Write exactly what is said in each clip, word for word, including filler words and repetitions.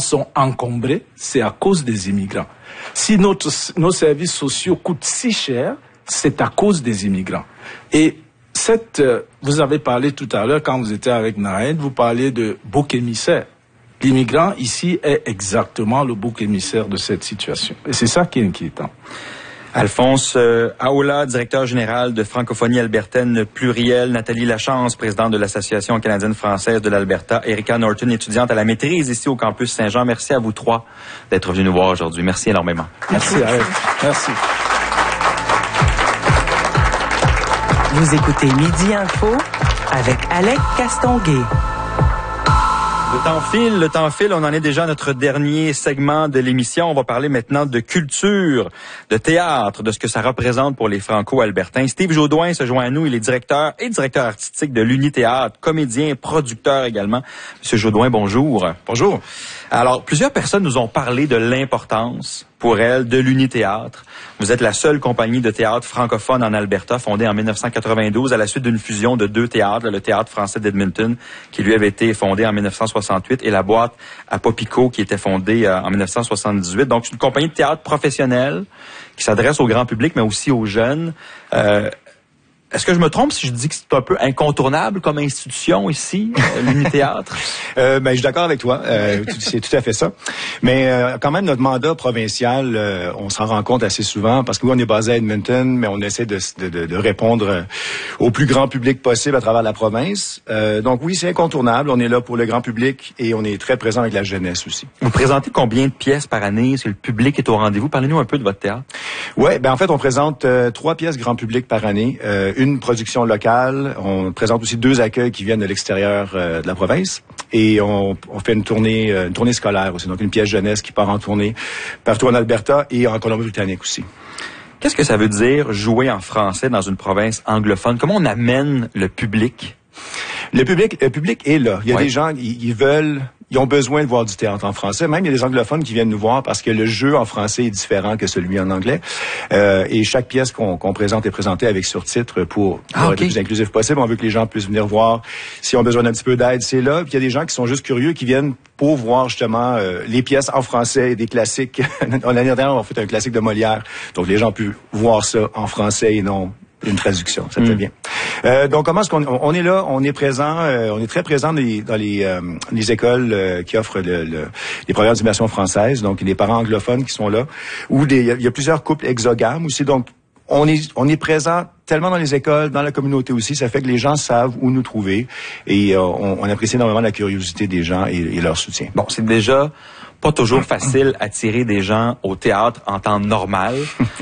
sont encombrés, c'est à cause des immigrants. Si notre, nos services sociaux coûtent si cher, c'est à cause des immigrants. Et cette, euh, vous avez parlé tout à l'heure, quand vous étiez avec Narayan, vous parliez de bouc émissaire. L'immigrant ici est exactement le bouc émissaire de cette situation. Et c'est ça qui est inquiétant. Alphonse euh, Aoula, directeur général de Francophonie albertaine plurielle, Nathalie Lachance, présidente de l'Association canadienne-française de l'Alberta, Erika Norton, étudiante à la maîtrise ici au campus Saint-Jean. Merci à vous trois d'être venus nous voir aujourd'hui. Merci énormément. Merci, Alex. Merci. Vous écoutez Midi Info avec Alec Castonguay. Le temps file, le temps file. On en est déjà à notre dernier segment de l'émission. On va parler maintenant de culture, de théâtre, de ce que ça représente pour les Franco-Albertains. Steve Jaudoin se joint à nous. Il est directeur et directeur artistique de l'Uni-Théâtre, comédien, producteur également. Monsieur Jaudoin, bonjour. Bonjour. Alors, plusieurs personnes nous ont parlé de l'importance pour elles de l'Uni-Théâtre. Vous êtes la seule compagnie de théâtre francophone en Alberta, fondée en dix-neuf cent quatre-vingt-douze à la suite d'une fusion de deux théâtres, le Théâtre français d'Edmonton, qui lui avait été fondé en dix-neuf cent soixante-huit, et la Boîte à Popico, qui était fondée euh, en dix-neuf cent soixante-dix-huit. Donc, c'est une compagnie de théâtre professionnelle qui s'adresse au grand public, mais aussi aux jeunes. Euh, Est-ce que je me trompe si je dis que c'est un peu incontournable comme institution ici, euh, l'Uni-Théâtre? euh, ben, je suis d'accord avec toi. Euh, c'est tout à fait ça. Mais euh, quand même, notre mandat provincial, euh, on s'en rend compte assez souvent parce que oui, on est basé à Edmonton, mais on essaie de, de, de répondre au plus grand public possible à travers la province. Euh, donc oui, c'est incontournable. On est là pour le grand public et on est très présent avec la jeunesse aussi. Vous présentez combien de pièces par année? Est-ce que le public est au rendez-vous? Parlez-nous un peu de votre théâtre. Oui, ben en fait, on présente euh, trois pièces grand public par année. Euh, une production locale. On présente aussi deux accueils qui viennent de l'extérieur euh, de la province. Et on, on fait une tournée, euh, une tournée scolaire aussi. Donc, une pièce jeunesse qui part en tournée partout en Alberta et en Colombie-Britannique aussi. Qu'est-ce que ça veut dire jouer en français dans une province anglophone? Comment on amène le public? Le public, le public est là. Il y a ouais. des gens, ils, ils veulent... Ils ont besoin de voir du théâtre en français. Même, il y a des anglophones qui viennent nous voir parce que le jeu en français est différent que celui en anglais. Euh, et chaque pièce qu'on qu'on présente est présentée avec surtitres pour, pour ah, okay. être le plus inclusif possible. On veut que les gens puissent venir voir. Si on a besoin d'un petit peu d'aide, c'est là. Puis il y a des gens qui sont juste curieux, qui viennent pour voir justement euh, les pièces en français, des classiques. L'année dernière, on a fait un classique de Molière. Donc, les gens peuvent voir ça en français et non une traduction. Ça fait mm. bien. Euh, donc, comment est-ce qu'on on est là? On est présent, euh, on est très présent dans les, dans les, euh, les écoles euh, qui offrent le, le, les programmes d'immersion française. Donc, les parents anglophones qui sont là. Ou des, il y a plusieurs couples exogames aussi. Donc, on est, on est présent tellement dans les écoles, dans la communauté aussi. Ça fait que les gens savent où nous trouver. Et euh, on, on apprécie énormément la curiosité des gens et, et leur soutien. Bon, c'est déjà pas toujours facile attirer des gens au théâtre en temps normal.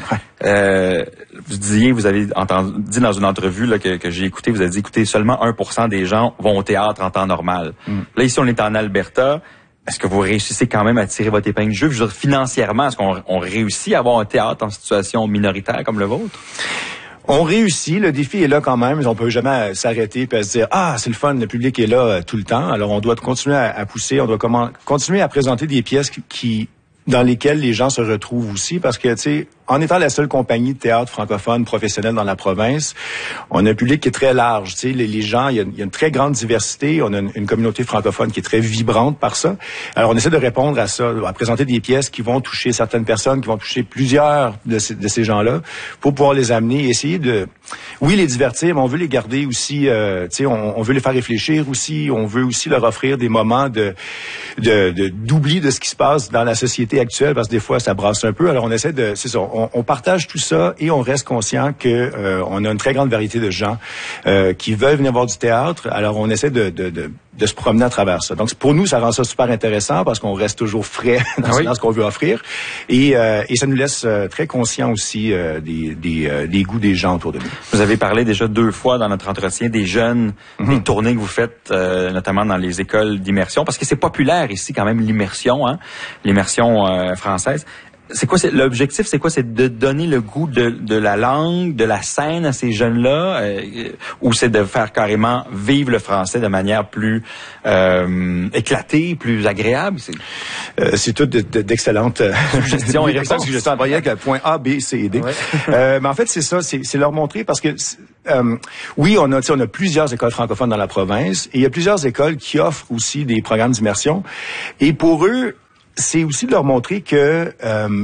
euh, vous disiez, vous avez entendu, dit dans une entrevue là, que, que j'ai écouté, vous avez dit, écoutez, seulement un pour cent des gens vont au théâtre en temps normal. Mm. Là, ici, on est en Alberta. Est-ce que vous réussissez quand même à tirer votre épingle du jeu? Je veux dire, financièrement, est-ce qu'on on réussit à avoir un théâtre en situation minoritaire comme le vôtre? On réussit, le défi est là quand même. On peut jamais s'arrêter et se dire ah c'est le fun, le public est là euh, tout le temps. Alors on doit continuer à, à pousser, on doit comment, continuer à présenter des pièces qui, qui dans lesquelles les gens se retrouvent aussi, parce que tu sais, en étant la seule compagnie de théâtre francophone professionnelle dans la province, on a un public qui est très large. Tu sais, les, les gens, il y, a, il y a une très grande diversité. On a une, une communauté francophone qui est très vibrante par ça. Alors, on essaie de répondre à ça, à présenter des pièces qui vont toucher certaines personnes, qui vont toucher plusieurs de ces, de ces gens-là, pour pouvoir les amener et essayer de, oui, les divertir, mais on veut les garder aussi. Euh, tu sais, on, on veut les faire réfléchir aussi. On veut aussi leur offrir des moments de, de, de d'oubli de ce qui se passe dans la société actuelle, parce que des fois, ça brasse un peu. Alors, on essaie de, c'est ça. On, on partage tout ça et on reste conscient que euh, on a une très grande variété de gens euh, qui veulent venir voir du théâtre. Alors, on essaie de, de, de, de se promener à travers ça. Donc, pour nous, ça rend ça super intéressant parce qu'on reste toujours frais dans, oui. dans ce qu'on veut offrir. Et, euh, et ça nous laisse euh, très conscients aussi euh, des, des, euh, des goûts des gens autour de nous. Vous avez parlé déjà deux fois dans notre entretien des jeunes, mm-hmm. des tournées que vous faites, euh, notamment dans les écoles d'immersion, parce que c'est populaire ici quand même l'immersion, hein, l'immersion euh, française. C'est quoi, c'est, l'objectif, c'est quoi? C'est de donner le goût de, de la langue, de la scène à ces jeunes-là, euh, ou c'est de faire carrément vivre le français de manière plus euh, éclatée, plus agréable? C'est, euh, c'est tout de, de, d'excellentes suggestions et réponses. Suggestions envoyées avec point A, B, C et D. Ouais. euh, mais en fait, c'est ça, c'est, c'est leur montrer parce que euh, oui, on a, on a plusieurs écoles francophones dans la province et il y a plusieurs écoles qui offrent aussi des programmes d'immersion. Et pour eux, c'est aussi de leur montrer que euh,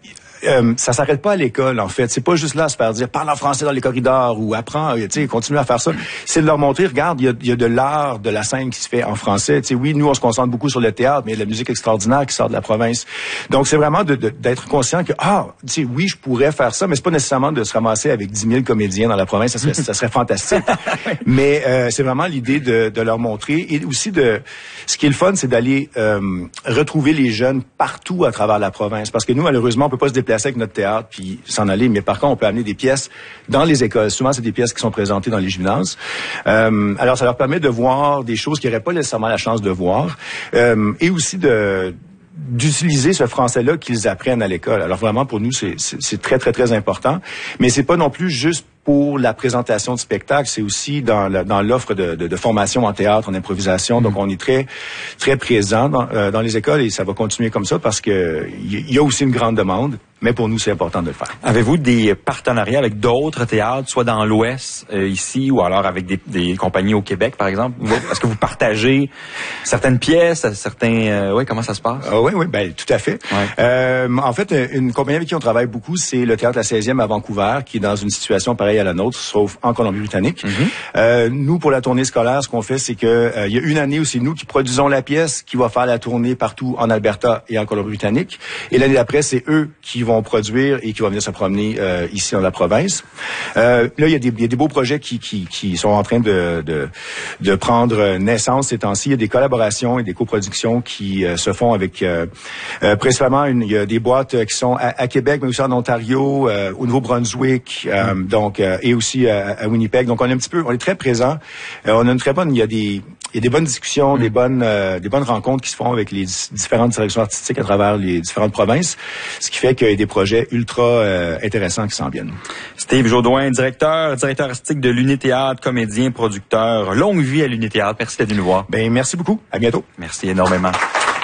Euh, ça s'arrête pas à l'école, en fait. C'est pas juste là à se faire dire parle en français dans les corridors ou apprends, tu sais, continue à faire ça. C'est de leur montrer, regarde, il y a, y a de l'art de la scène qui se fait en français. Tu sais, oui, nous on se concentre beaucoup sur le théâtre, mais il y a de la musique extraordinaire qui sort de la province. Donc c'est vraiment de, de, d'être conscient que ah, tu sais, oui, je pourrais faire ça, mais c'est pas nécessairement de se ramasser avec dix mille comédiens dans la province. Ça serait, ça serait fantastique. Mais euh, c'est vraiment l'idée de, de leur montrer et aussi de. Ce qui est le fun, c'est d'aller euh, retrouver les jeunes partout à travers la province, parce que nous malheureusement on peut pas se déplacer avec notre théâtre puis s'en aller, mais par contre on peut amener des pièces dans les écoles. Souvent c'est des pièces qui sont présentées dans les gymnases. Euh, alors ça leur permet de voir des choses qu'ils n'auraient pas nécessairement la chance de voir, euh, et aussi de d'utiliser ce français-là qu'ils apprennent à l'école. Alors vraiment pour nous c'est, c'est, c'est très très très important, mais c'est pas non plus juste pour la présentation du spectacle, c'est aussi dans, la, dans l'offre de, de, de formation en théâtre, en improvisation. Donc, on est très très présent dans, euh, dans les écoles et ça va continuer comme ça parce que il y a aussi une grande demande. Mais pour nous, c'est important de le faire. Avez-vous des partenariats avec d'autres théâtres, soit dans l'Ouest, euh, ici, ou alors avec des, des compagnies au Québec, par exemple? Est-ce que vous partagez certaines pièces, certains... Euh, oui, comment ça se passe? Ah, oui, oui, ben tout à fait. Ouais. Euh, en fait, une compagnie avec qui on travaille beaucoup, c'est le Théâtre La seizième à Vancouver, qui est dans une situation pareille à la nôtre, sauf en Colombie-Britannique. Mm-hmm. Euh, nous, pour la tournée scolaire, ce qu'on fait, c'est que euh, il y a une année où c'est nous qui produisons la pièce, qui va faire la tournée partout en Alberta et en Colombie-Britannique. Et l'année d'après, c'est eux qui vont produire et qui vont venir se promener euh, ici dans la province. Euh, là, il y a des, il y a des beaux projets qui, qui, qui sont en train de, de, de prendre naissance ces temps-ci. Il y a des collaborations et des coproductions qui euh, se font avec euh, euh, principalement une, il y a des boîtes qui sont à, à Québec, mais aussi en Ontario, euh, au Nouveau-Brunswick, euh, mm. donc euh, et aussi à, à Winnipeg. Donc on est un petit peu, on est très présent. Euh, on a une très bonne, il y a des Il y a des bonnes discussions, mm. des bonnes euh, des bonnes rencontres qui se font avec les différentes directions artistiques à travers les différentes provinces, ce qui fait qu'il y a des projets ultra euh, intéressants qui s'en viennent. Steve Jaudoin, directeur, directeur artistique de l'Uni-Théâtre, comédien, producteur. Longue vie à l'Uni-Théâtre. Merci d'être venu nous voir. Ben merci beaucoup. À bientôt. Merci énormément.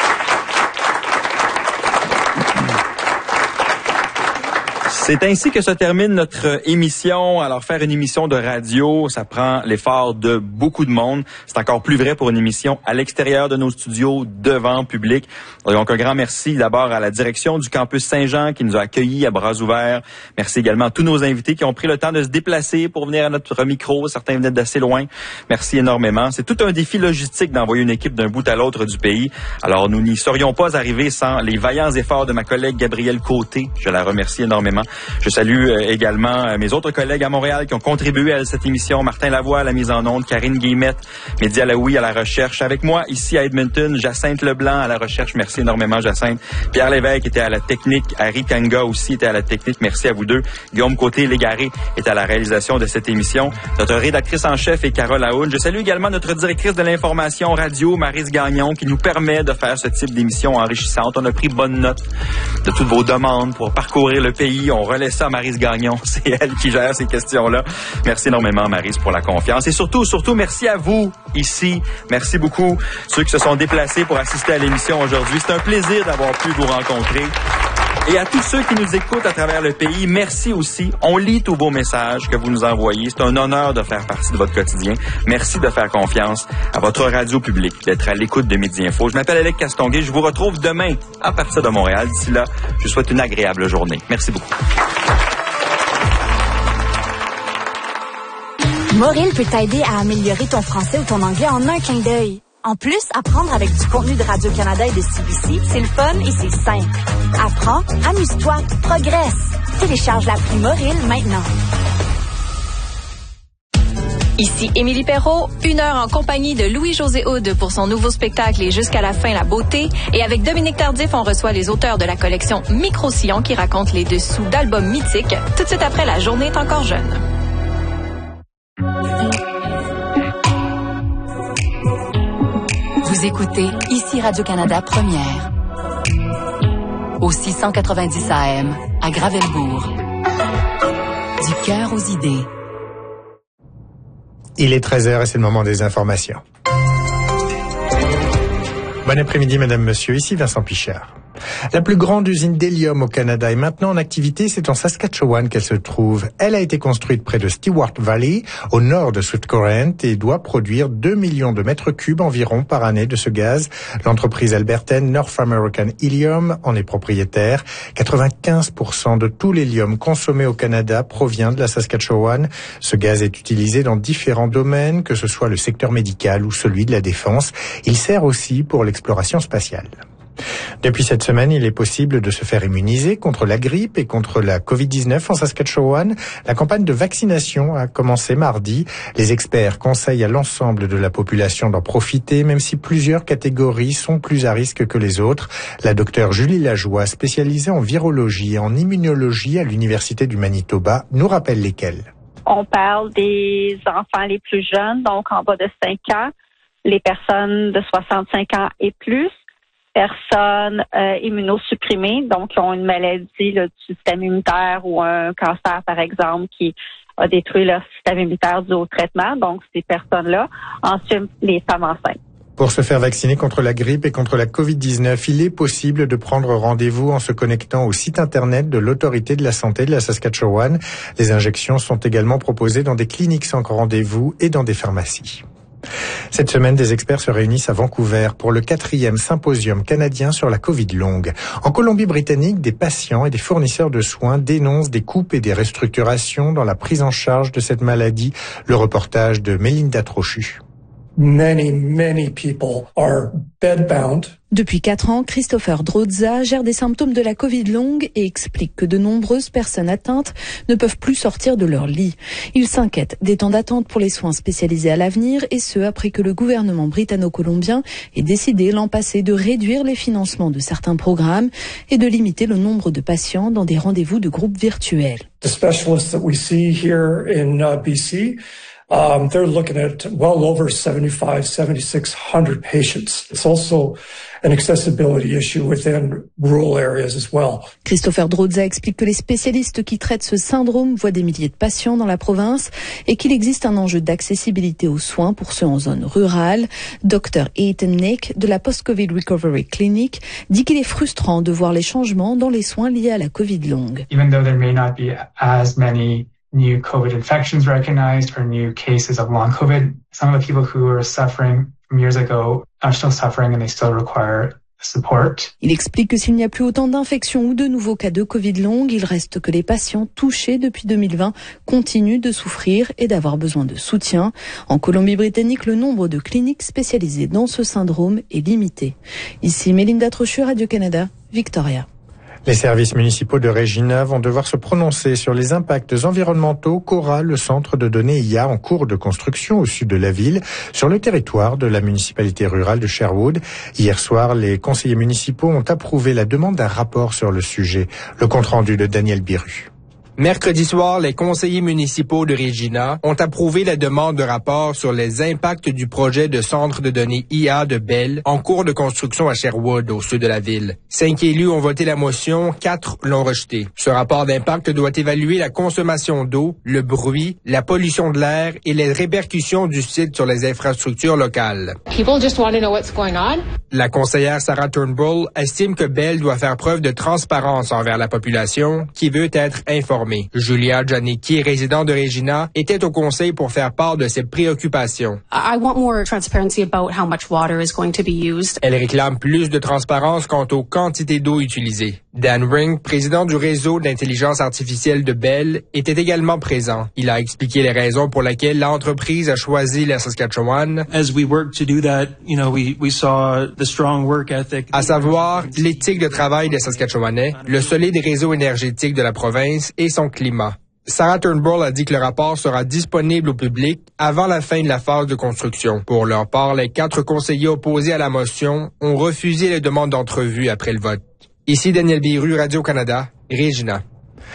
C'est ainsi que se termine notre émission. Alors, faire une émission de radio, ça prend l'effort de beaucoup de monde. C'est encore plus vrai pour une émission à l'extérieur de nos studios, devant public. Donc, un grand merci d'abord à la direction du campus Saint-Jean qui nous a accueillis à bras ouverts. Merci également à tous nos invités qui ont pris le temps de se déplacer pour venir à notre micro. Certains venaient d'assez loin. Merci énormément. C'est tout un défi logistique d'envoyer une équipe d'un bout à l'autre du pays. Alors, nous n'y serions pas arrivés sans les vaillants efforts de ma collègue Gabrielle Côté. Je la remercie énormément. Je salue euh, également euh, mes autres collègues à Montréal qui ont contribué à cette émission. Martin Lavoie à la mise en onde, Karine Guillemette, Média Laoui à la recherche. Avec moi, ici à Edmonton, Jacinthe Leblanc à la recherche. Merci énormément, Jacinthe. Pierre Lévesque était à la technique. Harry Kanga aussi était à la technique. Merci à vous deux. Guillaume Côté-Légaré est à la réalisation de cette émission. Notre rédactrice en chef est Carole Aoun. Je salue également notre directrice de l'information radio, Maryse Gagnon, qui nous permet de faire ce type d'émission enrichissante. On a pris bonne note de toutes vos demandes pour parcourir le pays. On relaisse ça à Maryse Gagnon. C'est elle qui gère ces questions-là. Merci énormément, Maryse, pour la confiance. Et surtout, surtout, merci à vous, ici. Merci beaucoup, ceux qui se sont déplacés pour assister à l'émission aujourd'hui. C'est un plaisir d'avoir pu vous rencontrer. Et à tous ceux qui nous écoutent à travers le pays, merci aussi. On lit tous vos messages que vous nous envoyez. C'est un honneur de faire partie de votre quotidien. Merci de faire confiance à votre radio publique, d'être à l'écoute de Midi Info. Je m'appelle Alec Castonguay. Je vous retrouve demain à partir de Montréal. D'ici là, je vous souhaite une agréable journée. Merci beaucoup. Moril peut t'aider à améliorer ton français ou ton anglais en un clin d'œil. En plus, apprendre avec du contenu de Radio-Canada et de C B C, c'est le fun et c'est simple. Apprends, amuse-toi, progresse. Télécharge l'appli Moril maintenant. Ici Émilie Perrault, une heure en compagnie de Louis-José Hood pour son nouveau spectacle Et jusqu'à la fin, la beauté. Et avec Dominique Tardif, on reçoit les auteurs de la collection Micro-Sillon qui racontent les dessous d'albums mythiques. Tout de suite après, La journée est encore jeune. Vous écoutez ici Radio-Canada Première. Au six cent quatre-vingt-dix A M, à Gravelbourg. Du cœur aux idées. Il est treize heures et c'est le moment des informations. Bon après-midi, madame, monsieur. Ici Vincent Pichard. La plus grande usine d'hélium au Canada est maintenant en activité. C'est en Saskatchewan qu'elle se trouve. Elle a été construite près de Stewart Valley, au nord de Swift Current, et doit produire deux millions de mètres cubes environ par année de ce gaz. L'entreprise albertaine North American Helium en est propriétaire. quatre-vingt-quinze pour cent de tout l'hélium consommé au Canada provient de la Saskatchewan. Ce gaz est utilisé dans différents domaines, que ce soit le secteur médical ou celui de la défense. Il sert aussi pour l'exploration spatiale. Depuis cette semaine, il est possible de se faire immuniser contre la grippe et contre la covid dix-neuf en Saskatchewan. La campagne de vaccination a commencé mardi. Les experts conseillent à l'ensemble de la population d'en profiter, même si plusieurs catégories sont plus à risque que les autres. La docteure Julie Lajoie, spécialisée en virologie et en immunologie à l'Université du Manitoba, nous rappelle lesquelles. On parle des enfants les plus jeunes, donc en bas de cinq ans, les personnes de soixante-cinq ans et plus, personnes euh, immunosupprimées, donc qui ont une maladie là, du système immunitaire ou un cancer, par exemple, qui a détruit leur système immunitaire dû au traitement, donc ces personnes-là. Ensuite, les femmes enceintes. Pour se faire vacciner contre la grippe et contre la covid dix-neuf, il est possible de prendre rendez-vous en se connectant au site internet de l'Autorité de la santé de la Saskatchewan. Les injections sont également proposées dans des cliniques sans rendez-vous et dans des pharmacies. Cette semaine, des experts se réunissent à Vancouver pour le quatrième symposium canadien sur la Covid longue. En Colombie-Britannique, des patients et des fournisseurs de soins dénoncent des coupes et des restructurations dans la prise en charge de cette maladie. Le reportage de Mélinda Trochu. Many, many people are bedbound. Depuis quatre ans, Christopher Drozda gère des symptômes de la Covid longue et explique que de nombreuses personnes atteintes ne peuvent plus sortir de leur lit. Il s'inquiète des temps d'attente pour les soins spécialisés à l'avenir, et ce après que le gouvernement britanno-colombien ait décidé l'an passé de réduire les financements de certains programmes et de limiter le nombre de patients dans des rendez-vous de groupe virtuels. The specialists that we see here in uh, B C, Um, they're looking at well over seventy-five, seventy-six hundred patients. It's also an accessibility issue within rural areas as well. Christopher Drozda explique que les spécialistes qui traitent ce syndrome voient des milliers de patients dans la province et qu'il existe un enjeu d'accessibilité aux soins pour ceux en zone rurale. Docteur Ethan Nick de la Post-Covid Recovery Clinic dit qu'il est frustrant de voir les changements dans les soins liés à la Covid longue. Even though there may not be as many new COVID infections recognized or new cases of long COVID, some of the people who were suffering from years ago are still suffering and they still require support. Il explique que s'il n'y a plus autant d'infections ou de nouveaux cas de Covid longue, il reste que les patients touchés depuis deux mille vingt continuent de souffrir et d'avoir besoin de soutien. En Colombie-Britannique, le nombre de cliniques spécialisées dans ce syndrome est limité. Ici Mélinda Trochu, Radio-Canada, Victoria. Les services municipaux de Regina vont devoir se prononcer sur les impacts environnementaux qu'aura le centre de données I A en cours de construction au sud de la ville, sur le territoire de la municipalité rurale de Sherwood. Hier soir, les conseillers municipaux ont approuvé la demande d'un rapport sur le sujet. Le compte-rendu de Daniel Biru. Mercredi soir, les conseillers municipaux de Regina ont approuvé la demande de rapport sur les impacts du projet de centre de données I A de Bell en cours de construction à Sherwood, au sud de la ville. Cinq élus ont voté la motion, quatre l'ont rejetée. Ce rapport d'impact doit évaluer la consommation d'eau, le bruit, la pollution de l'air et les répercussions du site sur les infrastructures locales. People just want to know what's going on. La conseillère Sarah Turnbull estime que Bell doit faire preuve de transparence envers la population qui veut être informée. Julia Janicki, résident de Regina, était au conseil pour faire part de ses préoccupations. I want more transparency about how much water is going to be used. Elle réclame plus de transparence quant aux quantités d'eau utilisées. Dan Ring, président du réseau d'intelligence artificielle de Bell, était également présent. Il a expliqué les raisons pour lesquelles l'entreprise a choisi la Saskatchewan. As we work to do that, you know, we we saw the strong work ethic. À savoir l'éthique de travail des Saskatchewanais, le solide réseau énergétique de la province et son climat. Sarah Turnbull a dit que le rapport sera disponible au public avant la fin de la phase de construction. Pour leur part, les quatre conseillers opposés à la motion ont refusé les demandes d'entrevue après le vote. Ici Daniel Biru, Radio-Canada, Regina.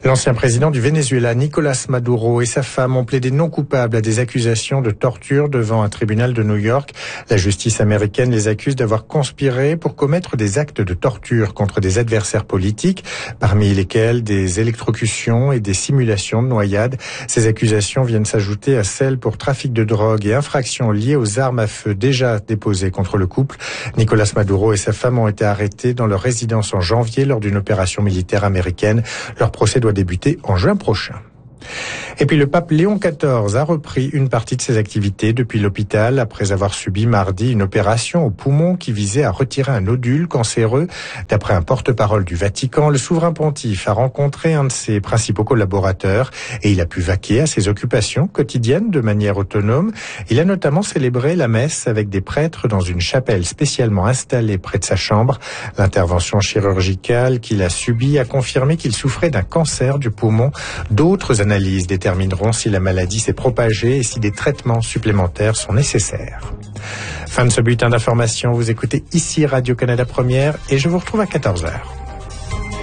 L'ancien président du Venezuela, Nicolás Maduro, et sa femme ont plaidé non coupables à des accusations de torture devant un tribunal de New York. La justice américaine les accuse d'avoir conspiré pour commettre des actes de torture contre des adversaires politiques, parmi lesquels des électrocutions et des simulations de noyade. Ces accusations viennent s'ajouter à celles pour trafic de drogue et infractions liées aux armes à feu déjà déposées contre le couple. Nicolás Maduro et sa femme ont été arrêtés dans leur résidence en janvier lors d'une opération militaire américaine. Leur procès doit débuter en juin prochain. Et puis le pape Léon quatorze a repris une partie de ses activités depuis l'hôpital après avoir subi mardi une opération au poumon qui visait à retirer un nodule cancéreux. D'après un porte-parole du Vatican, le souverain pontife a rencontré un de ses principaux collaborateurs et il a pu vaquer à ses occupations quotidiennes de manière autonome. Il a notamment célébré la messe avec des prêtres dans une chapelle spécialement installée près de sa chambre. L'intervention chirurgicale qu'il a subie a confirmé qu'il souffrait d'un cancer du poumon. D'autres analyses détermineront si la maladie s'est propagée et si des traitements supplémentaires sont nécessaires. Fin de ce bulletin d'information. Vous écoutez ici Radio-Canada Première et je vous retrouve à quatorze heures.